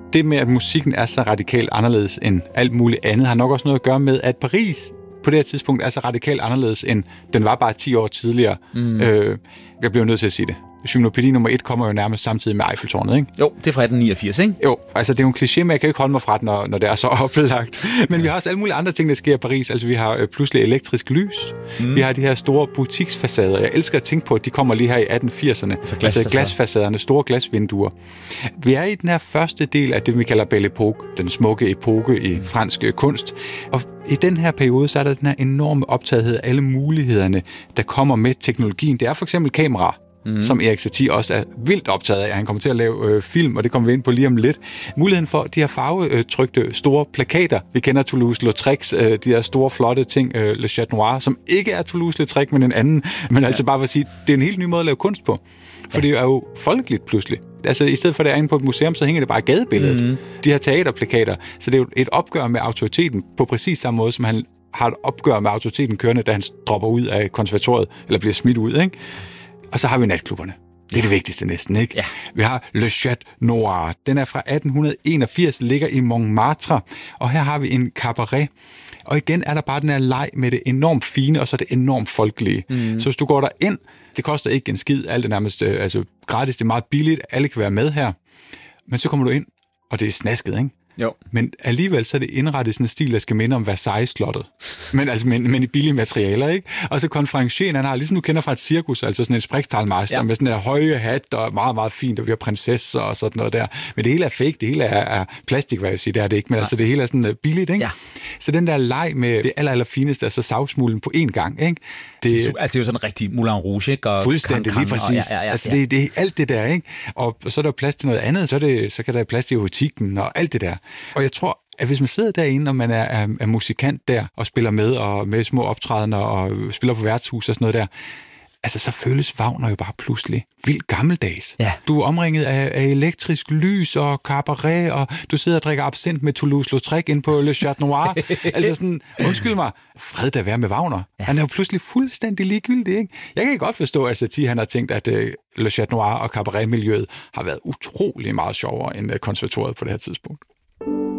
det med, at musikken er så radikalt anderledes end alt muligt andet, har nok også noget at gøre med, at Paris på det her tidspunkt er så radikalt anderledes, end den var bare 10 år tidligere. Jeg bliver nødt til at sige det. Gymnopædi nummer 1 kommer jo nærmest samtidig med Eiffeltårnet, ikke? Jo, det er fra 1889, ikke? Jo, altså det er jo en kliché, men jeg kan ikke holde mig fra det, når det er så oplagt. Men vi har også alle mulige andre ting, der sker i Paris. Altså vi har pludselig elektrisk lys. Vi har de her store butiksfacader. Jeg elsker at tænke på, at de kommer lige her i 1880'erne. Altså glasfacaderne, store glasvinduer. Vi er i den her første del af det, vi kalder Belle Époque, den smukke epoke i fransk kunst. Og i den her periode, så er der den her enorme optagethed af alle mulighederne, der kommer med teknologien. Det er for eksempel kamera. Som Erik Satie også er vildt optaget af. Han kommer til at lave film, og det kommer vi ind på lige om lidt. Muligheden for de her farvetrykte store plakater. Vi kender Toulouse-Lautrec's, de her store, flotte ting, Le Chat Noir, som ikke er Toulouse-Lautrec, men en anden. Men altså bare for at sige, det er en helt ny måde at lave kunst på. For det er jo folkeligt pludselig. Altså i stedet for det er inde på et museum, så hænger det bare i gadebilledet. De her teaterplakater. Så det er jo et opgør med autoriteten på præcis samme måde, som han har et opgør med autoriteten kørende, da han dropper ud af konservatoriet, eller bliver smidt ud, ikke? Og så har vi natklubberne. Det er det vigtigste næsten, ikke? Ja. Vi har Le Chat Noir. Den er fra 1881, ligger i Montmartre. Og her har vi en cabaret. Og igen er der bare den her leg med det enormt fine, og så det enormt folkelige. Så hvis du går der ind, det koster ikke en skid. Alt er nærmest gratis, det er meget billigt. Alle kan være med her. Men så kommer du ind, og det er snasket, ikke? Jo. Men alligevel så er det indrettet sådan en stil, der skal minde om Versailles-slottet. Men i billige materialer, ikke? Og så konferencieren, han har, ligesom du kender fra et cirkus, altså sådan en sprikstalmeister med sådan en høje hat, og meget, meget fint, og vi har prinsesser og sådan noget der. Men det hele er fake, det hele er plastik, hvad jeg siger, det er det ikke, men altså det hele er sådan billigt, ikke? Ja. Så den der leg med det allerfineste, altså savsmulden på én gang, ikke? Det er jo sådan en rigtig Moulin Rouge, ikke? Og fuldstændig, lige præcis. Altså det er alt det der, ikke? Og så er der plads til noget andet, så kan der plads til erotikken og alt det der. Og jeg tror, at hvis man sidder derinde, og man er musikant der, og spiller med, og med små optrædener, og spiller på værtshus og sådan noget der, altså så føles Wagner jo bare pludselig vildt gammeldags. Ja. Du er omringet af elektrisk lys og cabaret, og du sidder og drikker absint med Toulouse-Lautrec ind på Le Chat Noir. Altså sådan, undskyld mig, fred da være med Wagner. Ja. Han er jo pludselig fuldstændig ligegyldig, ikke? Jeg kan godt forstå, at Satie han har tænkt, at Le Chat Noir og cabaret-miljøet har været utrolig meget sjovere end konservatoriet på det her tidspunkt.